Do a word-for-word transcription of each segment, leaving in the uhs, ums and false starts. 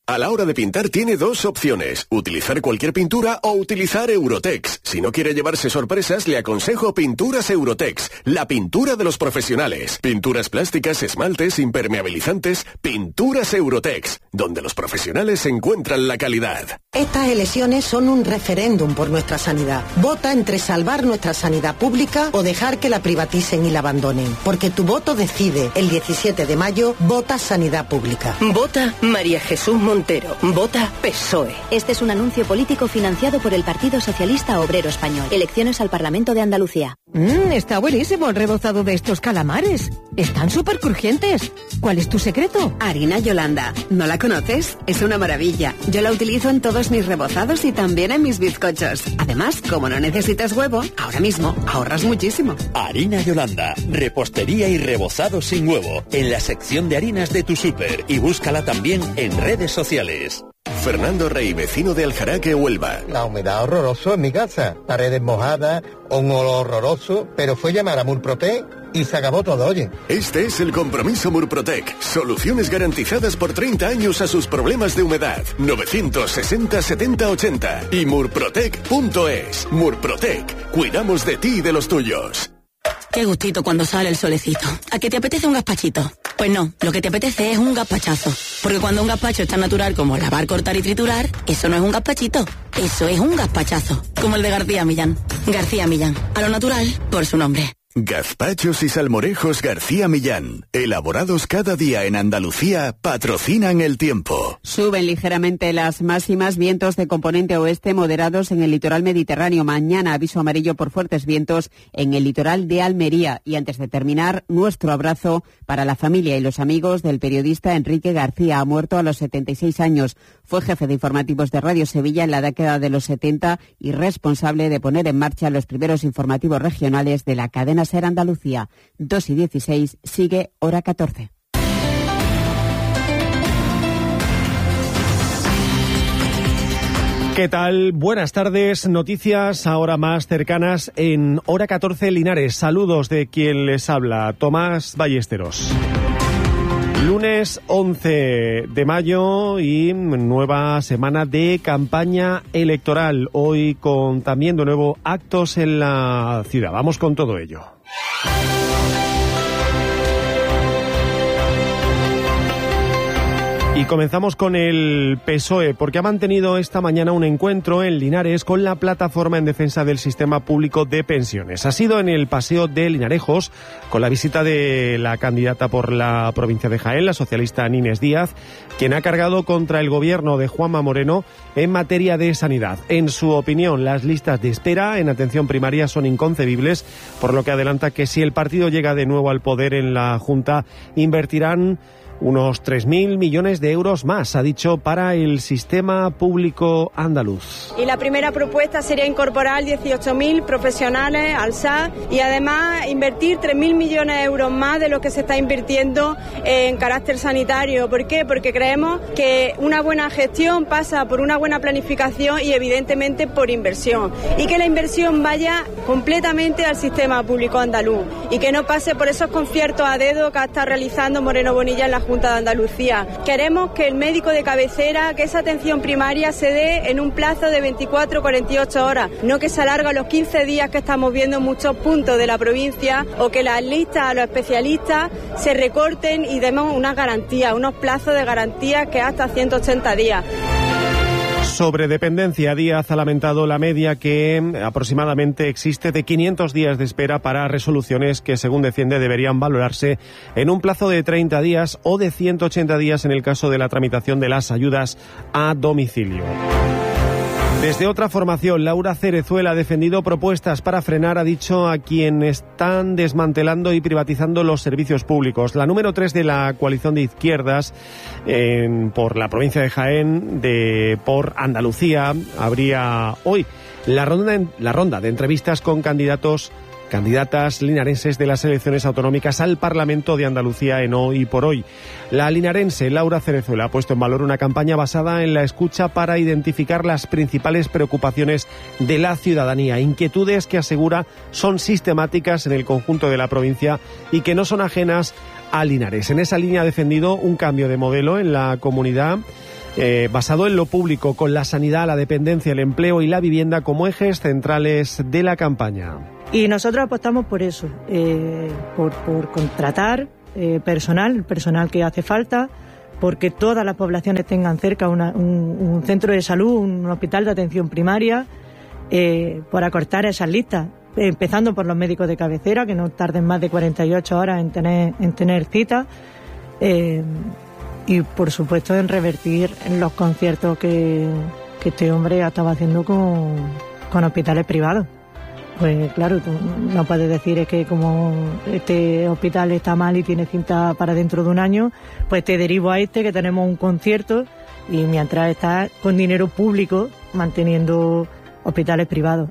A la hora de pintar tiene dos opciones, utilizar cualquier pintura o utilizar Eurotex. Si no quiere llevarse sorpresas, le aconsejo Pinturas Eurotex, la pintura de los profesionales. Pinturas plásticas, esmaltes, impermeabilizantes, Pinturas Eurotex, donde los profesionales encuentran la calidad. Estas elecciones son un referéndum por nuestra sanidad. Vota entre salvar nuestra sanidad pública o dejar que la privaticen y la abandonen. Porque tu voto decide. El diecisiete de mayo, vota Sanidad Pública. Vota María Jesús Montero. Vota P S O E. Este es un anuncio político financiado por el Partido Socialista Obrero Español. Elecciones al Parlamento de Andalucía. Mmm, está buenísimo el rebozado de estos calamares. Están súper crujientes. ¿Cuál es tu secreto? Harina Yolanda. ¿No la conoces? Es una maravilla. Yo la utilizo en todos mis rebozados y también en mis bizcochos. Además, como no necesitas huevo, ahora mismo ahorras muchísimo. Harina Yolanda. Repostería y rebozado sin huevo. En la sección de harinas de tu súper. Y búscala también en redes sociales. Fernando Rey, vecino de Aljaraque, Huelva. La humedad horroroso en mi casa, paredes mojadas, un olor horroroso, pero fue llamar a Murprotec y se acabó todo, oye. Este es el compromiso Murprotec. Soluciones garantizadas por treinta años a sus problemas de humedad. novecientos sesenta setenta ochenta y murprotec punto es. Murprotec. Cuidamos de ti y de los tuyos. Qué gustito cuando sale el solecito. ¿A qué te apetece un gazpachito? Pues no, lo que te apetece es un gazpachazo. Porque cuando un gazpacho es tan natural como lavar, cortar y triturar, eso no es un gazpachito, eso es un gazpachazo. Como el de García Millán. García Millán, a lo natural, por su nombre. Gazpachos y salmorejos García Millán, elaborados cada día en Andalucía, patrocinan el tiempo. Suben ligeramente las máximas, vientos de componente oeste moderados en el litoral mediterráneo. Mañana aviso amarillo por fuertes vientos en el litoral de Almería. Y antes de terminar, nuestro abrazo para la familia y los amigos del periodista Enrique García. Ha muerto a los setenta y seis años. Fue jefe de informativos de Radio Sevilla en la década de los setenta y responsable de poner en marcha los primeros informativos regionales de la cadena SER Andalucía. Dos y dieciséis, sigue hora catorce. ¿Qué tal? Buenas tardes. Noticias ahora más cercanas en hora catorce Linares. Saludos de quien les habla, Tomás Ballesteros. Lunes once de mayo y nueva semana de campaña electoral. Hoy con también de nuevo actos en la ciudad. Vamos con todo ello. Y comenzamos con el P S O E, porque ha mantenido esta mañana un encuentro en Linares con la Plataforma en Defensa del Sistema Público de Pensiones. Ha sido en el Paseo de Linarejos, con la visita de la candidata por la provincia de Jaén, la socialista Nines Díaz, quien ha cargado contra el gobierno de Juanma Moreno en materia de sanidad. En su opinión, las listas de espera en atención primaria son inconcebibles, por lo que adelanta que si el partido llega de nuevo al poder en la Junta, invertirán unos tres mil millones de euros más, ha dicho, para el sistema público andaluz. Y la primera propuesta sería incorporar dieciocho mil profesionales al S A y además invertir tres mil millones de euros más de lo que se está invirtiendo en carácter sanitario. ¿Por qué? Porque creemos que una buena gestión pasa por una buena planificación y evidentemente por inversión. Y que la inversión vaya completamente al sistema público andaluz y que no pase por esos conciertos a dedo que está realizando Moreno Bonilla en la Junta de Andalucía. Queremos que el médico de cabecera, que esa atención primaria se dé en un plazo de veinticuatro a cuarenta y ocho horas, no que se alarga los quince días que estamos viendo en muchos puntos de la provincia, o que las listas a los especialistas se recorten y demos unas garantías, unos plazos de garantía que hasta ciento ochenta días. Sobre dependencia, Díaz ha lamentado la media que aproximadamente existe de quinientos días de espera para resoluciones que, según defiende, deberían valorarse en un plazo de treinta días o de ciento ochenta días en el caso de la tramitación de las ayudas a domicilio. Desde otra formación, Laura Cerezuela ha defendido propuestas para frenar, ha dicho, a quienes están desmantelando y privatizando los servicios públicos. La número tres de la coalición de izquierdas eh, por la provincia de Jaén, de por Andalucía, habría hoy la ronda, la ronda de entrevistas con candidatos candidatas linarenses de las elecciones autonómicas al Parlamento de Andalucía en Hoy por Hoy. La linarense Laura Cerezuela ha puesto en valor una campaña basada en la escucha para identificar las principales preocupaciones de la ciudadanía, inquietudes que asegura son sistemáticas en el conjunto de la provincia y que no son ajenas a Linares. En esa línea ha defendido un cambio de modelo en la comunidad eh, basado en lo público, con la sanidad, la dependencia, el empleo y la vivienda como ejes centrales de la campaña. Y nosotros apostamos por eso, eh, por, por contratar eh, personal, el personal que hace falta, porque todas las poblaciones tengan cerca una, un, un centro de salud, un hospital de atención primaria, eh, por acortar esas listas, empezando por los médicos de cabecera, que no tarden más de cuarenta y ocho horas en tener, en tener cita, eh, y por supuesto en revertir en los conciertos que, que este hombre estaba haciendo con, con hospitales privados. Pues claro, tú no puedes decir es que como este hospital está mal y tiene cinta para dentro de un año, pues te derivo a este que tenemos un concierto y mientras está con dinero público manteniendo hospitales privados.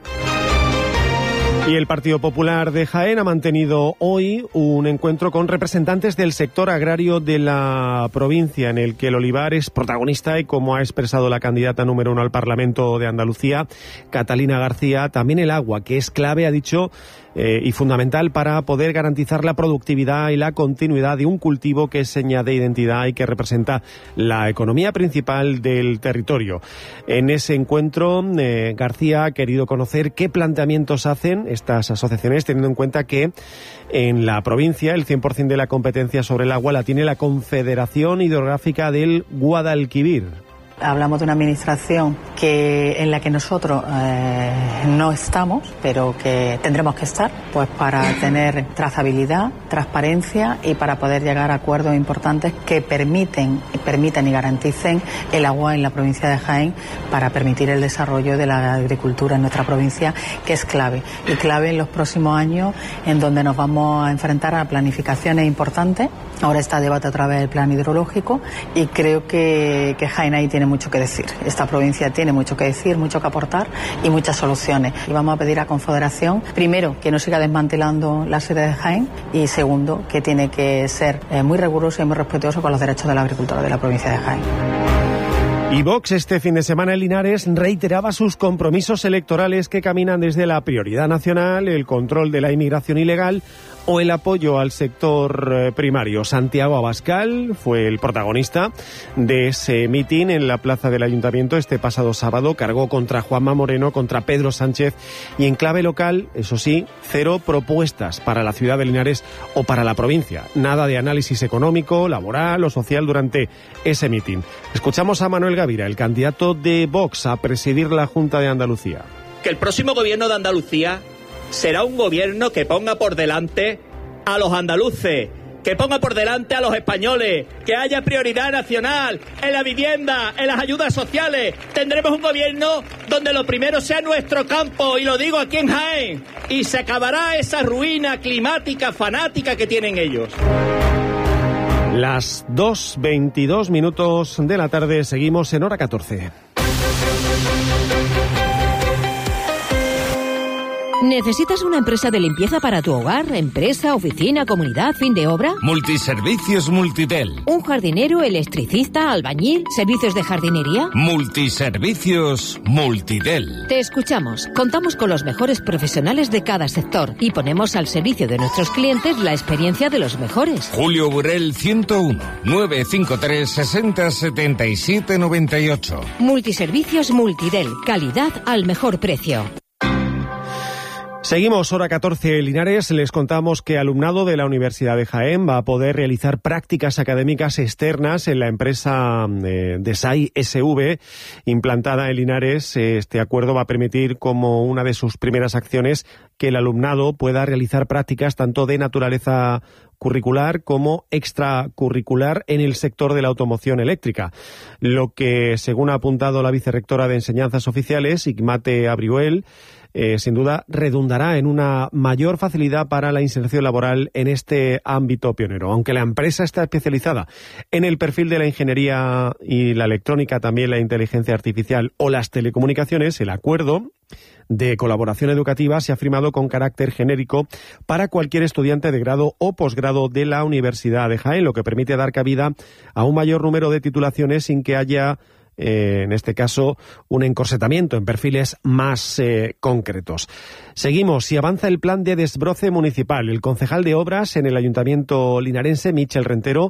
Y el Partido Popular de Jaén ha mantenido hoy un encuentro con representantes del sector agrario de la provincia, en el que el olivar es protagonista y, como ha expresado la candidata número uno al Parlamento de Andalucía, Catalina García, también el agua, que es clave, ha dicho, eh, y fundamental para poder garantizar la productividad y la continuidad de un cultivo que es seña de identidad y que representa la economía principal del territorio. En ese encuentro, eh, García ha querido conocer qué planteamientos hacen estas asociaciones, teniendo en cuenta que en la provincia el cien por ciento de la competencia sobre el agua la tiene la Confederación Hidrográfica del Guadalquivir. Hablamos de una administración que en la que nosotros eh, no estamos, pero que tendremos que estar, pues para tener trazabilidad, transparencia y para poder llegar a acuerdos importantes que permiten, permiten y garanticen el agua en la provincia de Jaén para permitir el desarrollo de la agricultura en nuestra provincia, que es clave. Y clave en los próximos años, en donde nos vamos a enfrentar a planificaciones importantes. Ahora está debate a través del plan hidrológico y creo que, que Jaén ahí tiene mucho que decir. Esta provincia tiene mucho que decir, mucho que aportar y muchas soluciones. Y vamos a pedir a Confederación, primero, que no siga desmantelando la sede de Jaén y segundo, que tiene que ser eh, muy riguroso y muy respetuoso con los derechos de la agricultura de la provincia de Jaén. Y Vox este fin de semana en Linares reiteraba sus compromisos electorales que caminan desde la prioridad nacional, el control de la inmigración ilegal o el apoyo al sector primario. Santiago Abascal fue el protagonista de ese mitin en la plaza del Ayuntamiento este pasado sábado. Cargó contra Juanma Moreno, contra Pedro Sánchez y en clave local, eso sí, cero propuestas para la ciudad de Linares o para la provincia. Nada de análisis económico, laboral o social durante ese mitin. Escuchamos a Manuel Gavira, el candidato de Vox a presidir la Junta de Andalucía. Que el próximo gobierno de Andalucía será un gobierno que ponga por delante a los andaluces, que ponga por delante a los españoles, que haya prioridad nacional en la vivienda, en las ayudas sociales. Tendremos un gobierno donde lo primero sea nuestro campo, y lo digo aquí en Jaén, y se acabará esa ruina climática fanática que tienen ellos. Las dos veintidós minutos de la tarde, seguimos en hora catorce. ¿Necesitas una empresa de limpieza para tu hogar, empresa, oficina, comunidad, fin de obra? Multiservicios Multitel. ¿Un jardinero, electricista, albañil, servicios de jardinería? Multiservicios Multitel. Te escuchamos. Contamos con los mejores profesionales de cada sector y ponemos al servicio de nuestros clientes la experiencia de los mejores. Julio Burrell ciento uno, nueve cinco tres, sesenta, setenta y siete, noventa y ocho. Multiservicios Multitel. Calidad al mejor precio. Seguimos, hora catorce, Linares. Les contamos que alumnado de la Universidad de Jaén va a poder realizar prácticas académicas externas en la empresa eh, Desai S V implantada en Linares. Este acuerdo va a permitir, como una de sus primeras acciones, que el alumnado pueda realizar prácticas tanto de naturaleza curricular como extracurricular en el sector de la automoción eléctrica. Lo que, según ha apuntado la vicerrectora de Enseñanzas Oficiales, Igmate Abriuel, Eh, sin duda redundará en una mayor facilidad para la inserción laboral en este ámbito pionero. Aunque la empresa está especializada en el perfil de la ingeniería y la electrónica, también la inteligencia artificial o las telecomunicaciones, el acuerdo de colaboración educativa se ha firmado con carácter genérico para cualquier estudiante de grado o posgrado de la Universidad de Jaén, lo que permite dar cabida a un mayor número de titulaciones sin que haya Eh, en este caso, un encorsetamiento en perfiles más eh, concretos. Seguimos y avanza el plan de desbroce municipal. El concejal de Obras en el Ayuntamiento linarense, Michel Rentero,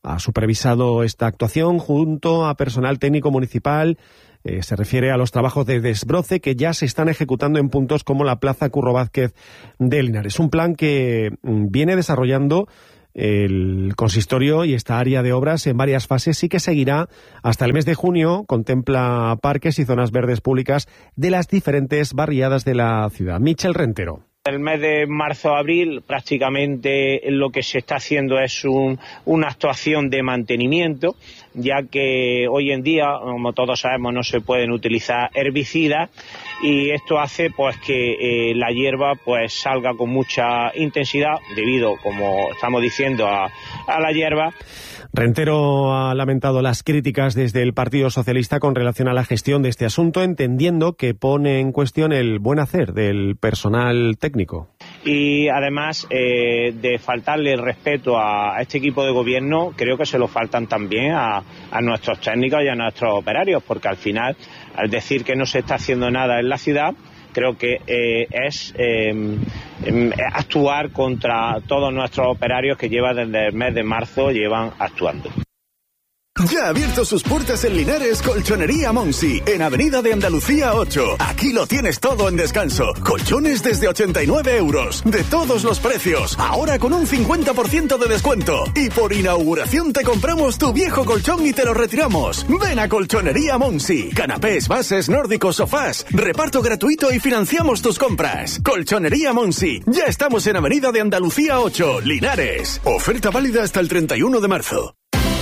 ha supervisado esta actuación junto a personal técnico municipal. Eh, se refiere a los trabajos de desbroce que ya se están ejecutando en puntos como la Plaza Curro Vázquez de Linares. Un plan que mm, viene desarrollando el consistorio y esta área de obras en varias fases y que seguirá hasta el mes de junio. Contempla parques y zonas verdes públicas de las diferentes barriadas de la ciudad. Michel Rentero. El mes de marzo-abril prácticamente lo que se está haciendo es un, una actuación de mantenimiento, ya que hoy en día, como todos sabemos, no se pueden utilizar herbicidas y esto hace pues que eh, la hierba pues salga con mucha intensidad debido, como estamos diciendo, a, a la hierba. Rentero ha lamentado las críticas desde el Partido Socialista con relación a la gestión de este asunto, entendiendo que pone en cuestión el buen hacer del personal técnico. Y además eh, de faltarle el respeto a este equipo de gobierno, creo que se lo faltan también a, a nuestros técnicos y a nuestros operarios, porque al final, al decir que no se está haciendo nada en la ciudad, creo que eh, es eh, eh, actuar contra todos nuestros operarios que llevan desde el mes de marzo llevan actuando. Ya ha abierto sus puertas en Linares Colchonería Monsi, en Avenida de Andalucía ocho. Aquí lo tienes todo en descanso. Colchones desde ochenta y nueve euros, de todos los precios, ahora con un cincuenta por ciento de descuento. Y por inauguración te compramos tu viejo colchón y te lo retiramos. Ven a Colchonería Monsi. Canapés, bases, nórdicos, sofás, reparto gratuito y financiamos tus compras. Colchonería Monsi. Ya estamos en Avenida de Andalucía ocho, Linares. Oferta válida hasta el treinta y uno de marzo.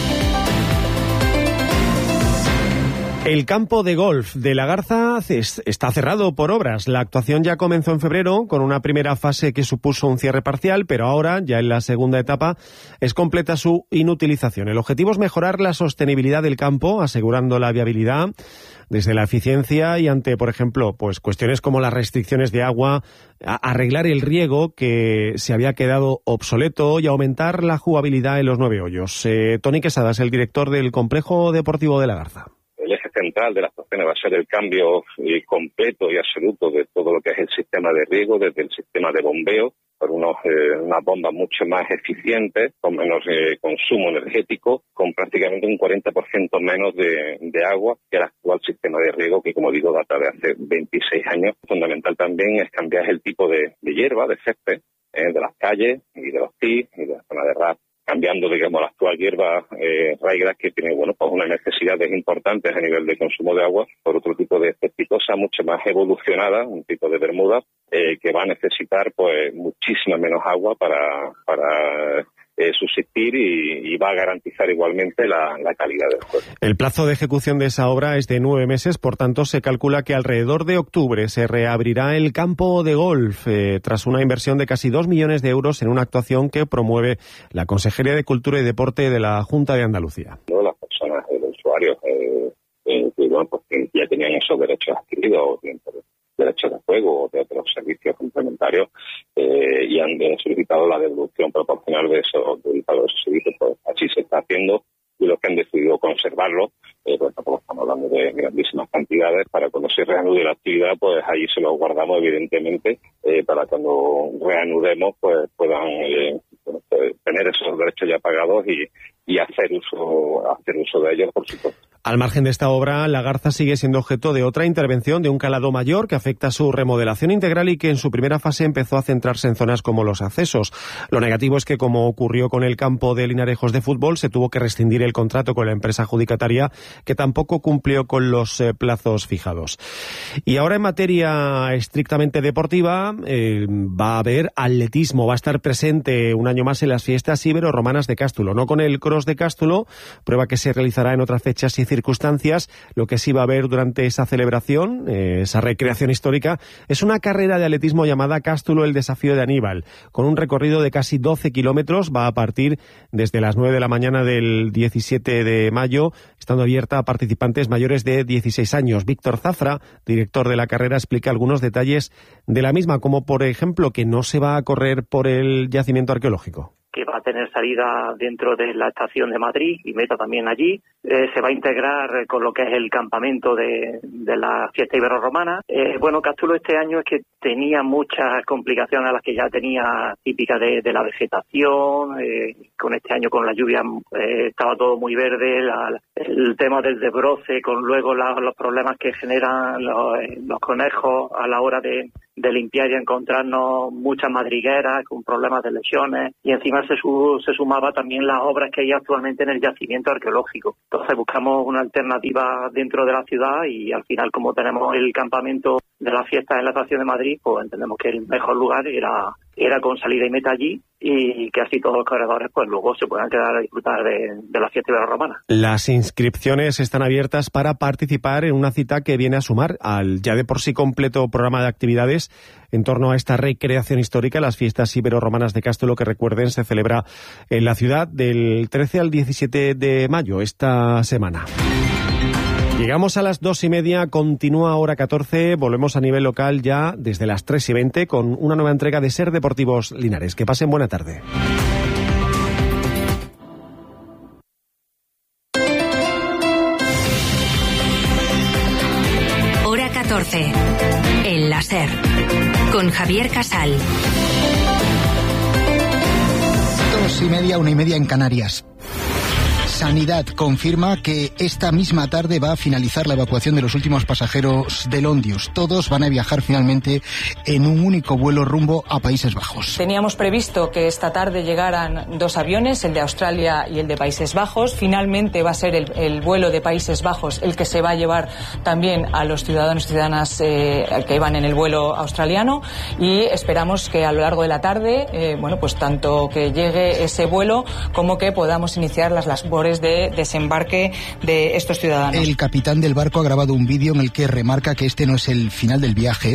El campo de golf de La Garza está cerrado por obras. La actuación ya comenzó en febrero con una primera fase que supuso un cierre parcial, pero ahora, ya en la segunda etapa, es completa su inutilización. El objetivo es mejorar la sostenibilidad del campo, asegurando la viabilidad desde la eficiencia y ante, por ejemplo, pues cuestiones como las restricciones de agua, arreglar el riego que se había quedado obsoleto y aumentar la jugabilidad en los nueve hoyos. Eh, Toni Quesada es el director del Complejo Deportivo de La Garza. El eje central de las actuaciones va a ser el cambio eh, completo y absoluto de todo lo que es el sistema de riego, desde el sistema de bombeo, por unos, eh, unas bombas mucho más eficientes, con menos eh, consumo energético, con prácticamente un cuarenta por ciento menos de, de agua que el actual sistema de riego, que como digo data de hace veintiséis años. Fundamental también es cambiar el tipo de, de hierba, de césped, eh, de las calles y de los tís y de la zona de ras, cambiando, digamos, la actual hierba eh, raigrass, que tiene, bueno, pues unas necesidades importantes a nivel de consumo de agua, por otro tipo de cespitosa mucho más evolucionada, un tipo de bermuda, eh, que va a necesitar, pues, muchísima menos agua para, para eh, subsistir y, y va a garantizar igualmente la, la calidad del juego. El plazo de ejecución de esa obra es de nueve meses, por tanto se calcula que alrededor de octubre se reabrirá el campo de golf eh, tras una inversión de casi dos millones de euros en una actuación que promueve la Consejería de Cultura y Deporte de la Junta de Andalucía. ¿No? Las personas, eh, los usuarios eh, eh, que, bueno, pues, que ya tenían esos derechos adquiridos o derechos de juego o de otros servicios complementarios eh, y han solicitado la devolución proporcional de esos, de esos servicios, pues así se está haciendo, y los que han decidido conservarlo, eh, pues tampoco estamos hablando de grandísimas cantidades. Para cuando se reanude la actividad, pues ahí se los guardamos evidentemente, eh, para cuando reanudemos pues puedan eh, bueno, pues, tener esos derechos ya pagados y, y hacer uso, hacer uso de ellos, por supuesto. Al margen de esta obra, La Garza sigue siendo objeto de otra intervención de un calado mayor que afecta a su remodelación integral y que en su primera fase empezó a centrarse en zonas como los accesos. Lo negativo es que, como ocurrió con el campo de Linarejos de fútbol, se tuvo que rescindir el contrato con la empresa adjudicataria, que tampoco cumplió con los eh, plazos fijados. Y ahora, en materia estrictamente deportiva, eh, va a haber atletismo. Va a estar presente un año más en las fiestas ibero-romanas de Cástulo. No con el Cross de Cástulo, prueba que se realizará en otras fechas y circunstancias. Lo que sí va a haber durante esa celebración, eh, esa recreación histórica, es una carrera de atletismo llamada Cástulo el Desafío de Aníbal, con un recorrido de casi doce kilómetros. Va a partir desde las nueve de la mañana del diecisiete de mayo, estando abierta a participantes mayores de dieciséis años. Víctor Zafra, director de la carrera, explica algunos detalles de la misma, como por ejemplo que no se va a correr por el yacimiento arqueológico. que va a tener salida dentro de la estación de Madrid y meta también allí. Eh, se va a integrar con lo que es el campamento de, de la fiesta ibero-romana. Eh, bueno, Cástulo este año es que tenía muchas complicaciones a las que ya tenía típicas de, de la vegetación. Eh, con este año con la lluvia eh, estaba todo muy verde. La, el tema del desbroce, con luego la, los problemas que generan los, los conejos a la hora de, de limpiar y encontrarnos muchas madrigueras con problemas de lesiones. Y encima se, su, se sumaba también las obras que hay actualmente en el yacimiento arqueológico. Entonces buscamos una alternativa dentro de la ciudad y al final, como tenemos el campamento de la fiesta en la estación de Madrid, pues entendemos que el mejor lugar era, era con salida y meta allí, y que así todos los corredores pues luego se puedan quedar a disfrutar de, de la fiesta ibero-romana. Las inscripciones están abiertas para participar en una cita que viene a sumar al ya de por sí completo programa de actividades en torno a esta recreación histórica. Las fiestas ibero-romanas de Cástulo, que recuerden, se celebra en la ciudad del trece al diecisiete de mayo, esta semana. Llegamos a las dos y media, continúa hora catorce, volvemos a nivel local ya desde las tres y veinte con una nueva entrega de Ser Deportivos Linares. Que pasen buena tarde. Hora catorce, en la Ser, con Javier Casal. Dos y media, una y media en Canarias. Sanidad confirma que esta misma tarde va a finalizar la evacuación de los últimos pasajeros del Ondius. Todos van a viajar finalmente en un único vuelo rumbo a Países Bajos. Teníamos previsto que esta tarde llegaran dos aviones, el de Australia y el de Países Bajos. Finalmente va a ser el, el vuelo de Países Bajos el que se va a llevar también a los ciudadanos y ciudadanas eh, que iban en el vuelo australiano, y esperamos que a lo largo de la tarde, eh, bueno, pues tanto que llegue ese vuelo como que podamos iniciar las labores de desembarque de estos ciudadanos. El capitán del barco ha grabado un vídeo en el que remarca que este no es el final del viaje.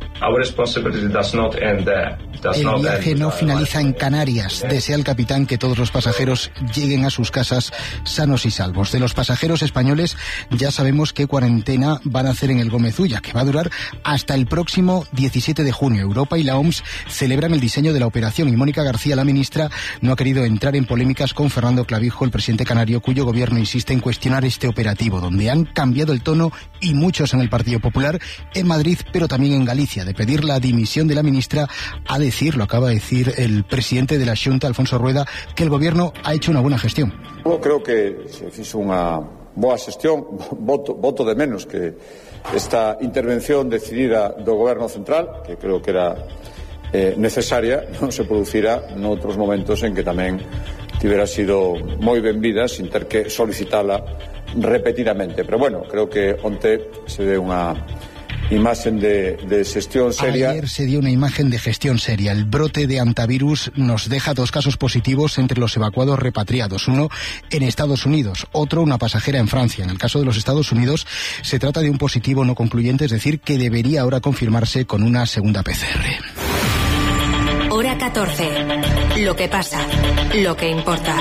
El viaje no finaliza en Canarias. Desea el capitán que todos los pasajeros lleguen a sus casas sanos y salvos. De los pasajeros españoles ya sabemos qué cuarentena van a hacer en el Gómez Ulla, que va a durar hasta el próximo diecisiete de junio. Europa y la O M S celebran el diseño de la operación y Mónica García, la ministra, no ha querido entrar en polémicas con Fernando Clavijo, el presidente canario, cuyo gobierno insiste en cuestionar este operativo, donde han cambiado el tono, y muchos en el Partido Popular, en Madrid, pero también en Galicia, de pedir la dimisión de la ministra a decir, lo acaba de decir el presidente de la Xunta, Alfonso Rueda, que el gobierno ha hecho una buena gestión. Eu creo que se fixo unha boa xestión, voto, voto de menos que esta intervención decidida do goberno central, que creo que era eh, necesaria, non se producira noutros momentos en que tamén tivera sido moi benvida sin ter que solicitala repetidamente. Pero bueno, creo que onte se ve unha imagen de, de gestión seria. Ayer se dio una imagen de gestión seria. El brote de antivirus nos deja dos casos positivos entre los evacuados repatriados. Uno en Estados Unidos, otro una pasajera en Francia. En el caso de los Estados Unidos se trata de un positivo no concluyente, es decir, que debería ahora confirmarse con una segunda P C R. Hora catorce. Lo que pasa, lo que importa.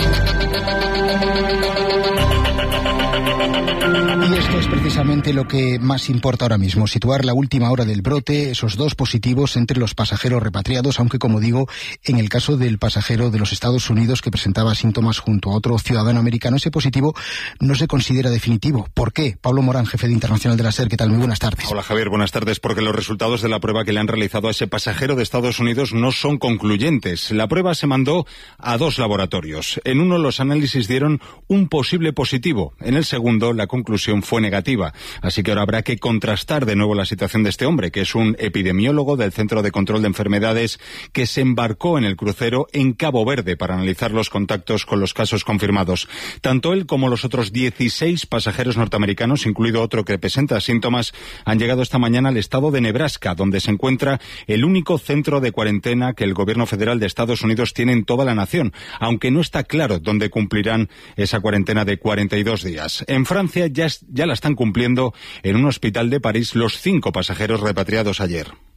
Y esto es precisamente lo que más importa ahora mismo, situar la última hora del brote, esos dos positivos entre los pasajeros repatriados, aunque, como digo, en el caso del pasajero de los Estados Unidos que presentaba síntomas junto a otro ciudadano americano, ese positivo no se considera definitivo. ¿Por qué? Pablo Morán, jefe de Internacional de la SER, ¿qué tal? Muy buenas tardes. Hola, Javier, buenas tardes. Porque los resultados de la prueba que le han realizado a ese pasajero de Estados Unidos no son concluyentes. La prueba se mandó a dos laboratorios. En uno los análisis dieron un posible positivo. En el segundo la conclusión fue negativa. Así que ahora habrá que contrastar de nuevo la situación de este hombre, que es un epidemiólogo del Centro de Control de Enfermedades que se embarcó en el crucero en Cabo Verde para analizar los contactos con los casos confirmados. Tanto él como los otros dieciséis pasajeros norteamericanos, incluido otro que presenta síntomas, han llegado esta mañana al estado de Nebraska, donde se encuentra el único centro de cuarentena que el gobierno federal de Estados Unidos tiene en toda la nación, aunque no está claro dónde cumplirán esa cuarentena de cuarenta y dos días. En Francia ya, ya la están cumpliendo en un hospital de París los cinco pasajeros repatriados ayer.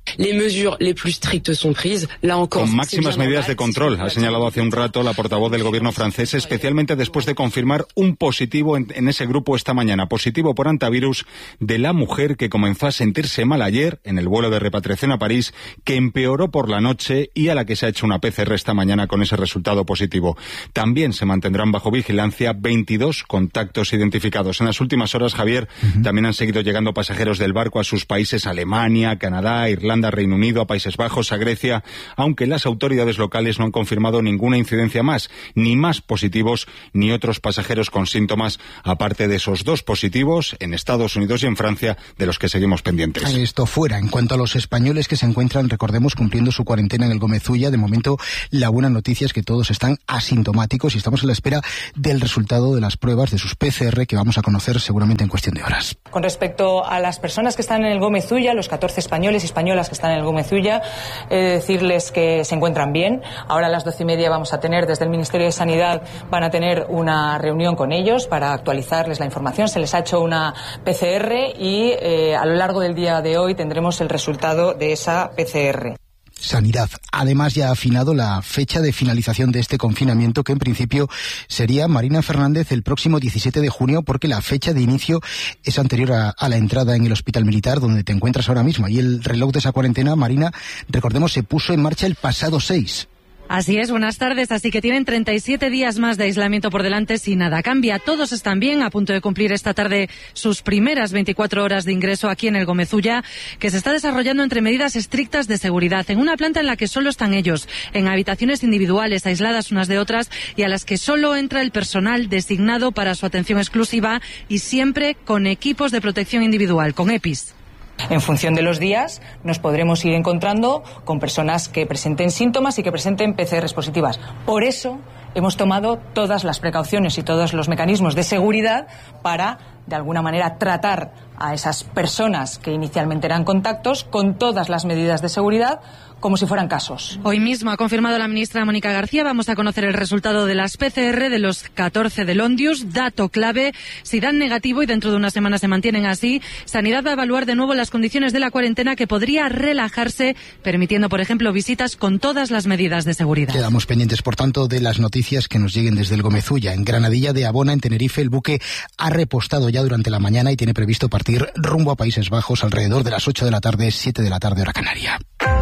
Con máximas medidas de control, ha señalado hace un rato la portavoz del gobierno francés, especialmente después de confirmar un positivo en, en ese grupo esta mañana, positivo por hantavirus de la mujer que comenzó a sentirse mal ayer en el vuelo de repatriación a París, que empeoró por la noche y a la que se ha hecho una P C R esta mañana con ese resultado positivo. También se mantendrán bajo vigilancia veintidós contactos identificados. En las últimas horas, Javier, uh-huh. también han seguido llegando pasajeros del barco a sus países, Alemania, Canadá, Irlanda, Reino Unido, a Países Bajos, a Grecia, aunque las autoridades locales no han confirmado ninguna incidencia más, ni más positivos ni otros pasajeros con síntomas, aparte de esos dos positivos en Estados Unidos y en Francia, de los que seguimos pendientes. Esto fuera. En cuanto a los españoles que se encuentran, recordemos, cumpliendo su cuarentena en el Gómez Ulla, de momento la buena noticia es que todos están asintomáticos y estamos a la espera del resultado de las pruebas de sus P C R, que vamos a conocer seguramente en cuestión de horas. Con respecto a las personas que están en el Gómez Ulla, los catorce españoles y españolas que están en el Gómez Ulla, eh, decirles que se encuentran bien. Ahora a las doce y media vamos a tener, desde el Ministerio de Sanidad, van a tener una reunión con ellos para actualizarles la información. Se les ha hecho una P C R y eh, a lo largo del día de hoy tendremos el resultado de esa P C R. Sanidad. Además, ya ha afinado la fecha de finalización de este confinamiento, que en principio sería, Marina Fernández, el próximo diecisiete de junio, porque la fecha de inicio es anterior a, a la entrada en el Hospital Militar, donde te encuentras ahora mismo. Y el reloj de esa cuarentena, Marina, recordemos, se puso en marcha el pasado seis. Así es, buenas tardes. Así que tienen treinta y siete días más de aislamiento por delante si nada cambia. Todos están bien, a punto de cumplir esta tarde sus primeras veinticuatro horas de ingreso aquí en el Gómez Ulla, que se está desarrollando entre medidas estrictas de seguridad, en una planta en la que solo están ellos, en habitaciones individuales, aisladas unas de otras, y a las que solo entra el personal designado para su atención exclusiva y siempre con equipos de protección individual, con EPIs. En función de los días nos podremos ir encontrando con personas que presenten síntomas y que presenten P C Rs positivas. Por eso hemos tomado todas las precauciones y todos los mecanismos de seguridad para, de alguna manera, tratar a esas personas que inicialmente eran contactos con todas las medidas de seguridad, como si fueran casos. Hoy mismo ha confirmado la ministra Mónica García, vamos a conocer el resultado de las P C R de los catorce del Ondius, dato clave. Si dan negativo y dentro de una semana se mantienen así, Sanidad va a evaluar de nuevo las condiciones de la cuarentena, que podría relajarse, permitiendo, por ejemplo, visitas con todas las medidas de seguridad. Quedamos pendientes, por tanto, de las noticias que nos lleguen desde el Gómez Ulla. En Granadilla de Abona, en Tenerife, el buque ha repostado ya durante la mañana y tiene previsto partir rumbo a Países Bajos alrededor de las ocho de la tarde, siete de la tarde, hora canaria.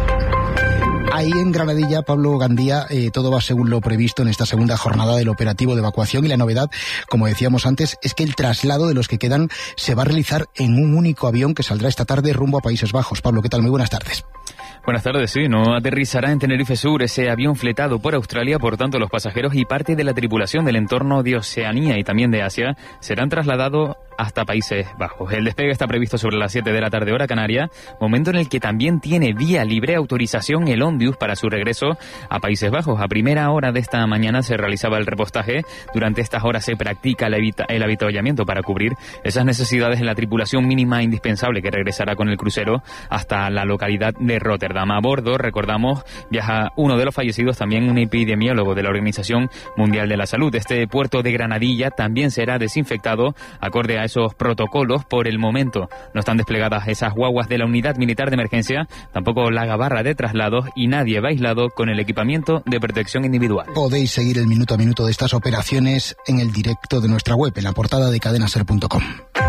Ahí en Granadilla, Pablo Gandía, eh, todo va según lo previsto en esta segunda jornada del operativo de evacuación, y la novedad, como decíamos antes, es que el traslado de los que quedan se va a realizar en un único avión que saldrá esta tarde rumbo a Países Bajos. Pablo, ¿qué tal? Muy buenas tardes. Buenas tardes, sí, no aterrizará en Tenerife Sur ese avión fletado por Australia, por tanto los pasajeros y parte de la tripulación del entorno de Oceanía y también de Asia serán trasladados hasta Países Bajos. El despegue está previsto sobre las siete de la tarde, hora canaria, momento en el que también tiene vía libre autorización el Ondius para su regreso a Países Bajos. A primera hora de esta mañana se realizaba el repostaje. Durante estas horas se practica el, habita- el avituallamiento para cubrir esas necesidades en la tripulación mínima indispensable que regresará con el crucero hasta la localidad de Rotterdam. A bordo, recordamos, viaja uno de los fallecidos, también un epidemiólogo de la Organización Mundial de la Salud. Este puerto de Granadilla también será desinfectado acorde a esos protocolos. Por el momento no están desplegadas esas guaguas de la Unidad Militar de Emergencia, tampoco la gabarra de traslados, y nadie va aislado con el equipamiento de protección individual. Podéis seguir el minuto a minuto de estas operaciones en el directo de nuestra web, en la portada de cadena ser punto com.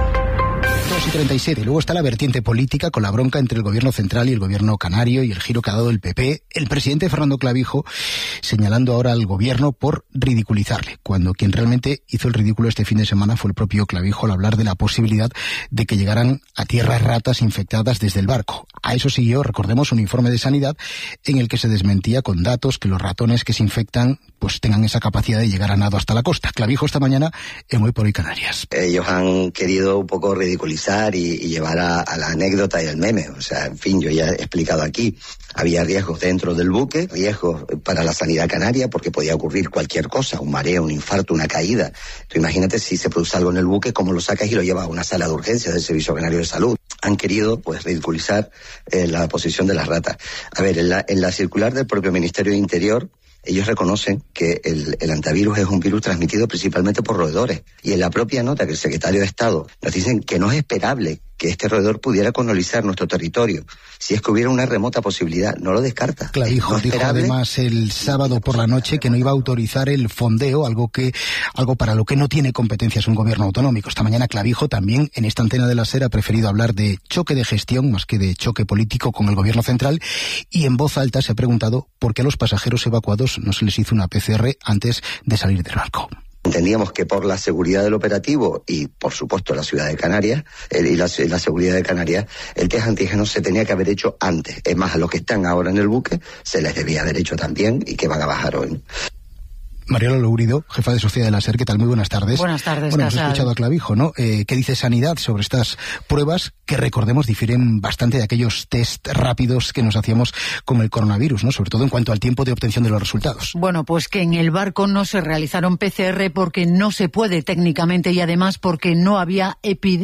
dos y treinta y siete. Luego está la vertiente política, con la bronca entre el gobierno central y el gobierno canario y el giro que ha dado el P P. El presidente Fernando Clavijo señalando ahora al gobierno por ridiculizarle, cuando quien realmente hizo el ridículo este fin de semana fue el propio Clavijo al hablar de la posibilidad de que llegaran a tierra ratas infectadas desde el barco. A eso siguió, recordemos, un informe de Sanidad en el que se desmentía con datos que los ratones que se infectan pues tengan esa capacidad de llegar a nado hasta la costa. Clavijo esta mañana en Hoy por Hoy Canarias. Ellos han querido un poco ridiculizar y, y llevar a, a la anécdota y al meme. O sea, en fin, yo ya he explicado aquí. Había riesgos dentro del buque, riesgos para la sanidad canaria, porque podía ocurrir cualquier cosa, un mareo, un infarto, una caída. Tú imagínate si se produce algo en el buque, cómo lo sacas y lo llevas a una sala de urgencias del Servicio Canario de Salud. Han querido, pues, ridiculizar eh, la posición de las ratas. A ver, en la, en la circular del propio Ministerio de Interior, ellos reconocen que el, el antivirus es un virus transmitido principalmente por roedores. Y en la propia nota que el secretario de Estado nos dicen que no es esperable que este roedor pudiera colonizar nuestro territorio. Si es que hubiera una remota posibilidad, no lo descarta. Clavijo no dijo además el sábado por la noche que no iba a autorizar el fondeo, algo que algo para lo que no tiene competencias un gobierno autonómico. Esta mañana Clavijo también en esta antena de la SER ha preferido hablar de choque de gestión más que de choque político con el gobierno central, y en voz alta se ha preguntado por qué a los pasajeros evacuados no se les hizo una P C R antes de salir del barco. Entendíamos que por la seguridad del operativo y, por supuesto, la ciudad de Canarias el, y la, la seguridad de Canarias, el test antígeno se tenía que haber hecho antes. Es más, a los que están ahora en el buque se les debía haber hecho también y que van a bajar hoy. Mariela Lourido, jefa de Sociedad de la SER, ¿qué tal? Muy buenas tardes. Buenas tardes, Bueno, Casal. hemos escuchado a Clavijo, ¿no? Eh, ¿Qué dice Sanidad sobre estas pruebas que, recordemos, difieren bastante de aquellos test rápidos que nos hacíamos con el coronavirus, ¿no? Sobre todo en cuanto al tiempo de obtención de los resultados. Bueno, pues que en el barco no se realizaron P C R porque no se puede técnicamente y además porque no había epidemia.